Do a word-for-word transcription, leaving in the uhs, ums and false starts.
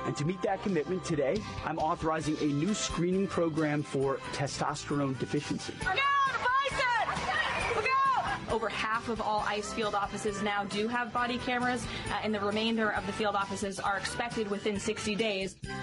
And to meet that commitment today, I'm authorizing a new screening program for testosterone deficiency. Over half of all ICE field offices now do have body cameras, uh, and the remainder of the field offices are expected within sixty days.